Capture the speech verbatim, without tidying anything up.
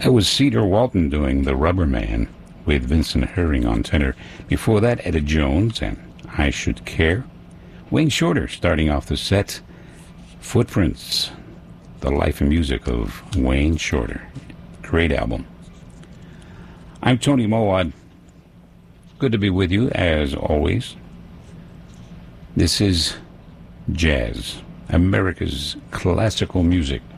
That was Cedar Walton doing The Rubber Man with Vincent Herring on tenor. Before that, Etta Jones and I Should Care. Wayne Shorter starting off the set. Footprints, the life and music of Wayne Shorter. Great album. I'm Tony Mowat. Good to be with you, as always. This is jazz, America's classical music.